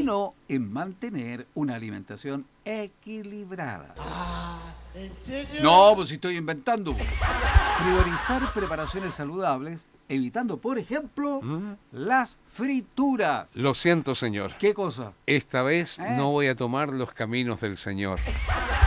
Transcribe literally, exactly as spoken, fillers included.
sino en mantener una alimentación equilibrada. ¿En serio? No, pues si estoy inventando. Priorizar preparaciones saludables, evitando, por ejemplo, ¿Mm? las frituras. Lo siento, señor. ¿Qué cosa? Esta vez ¿Eh? no voy a tomar los caminos del Señor.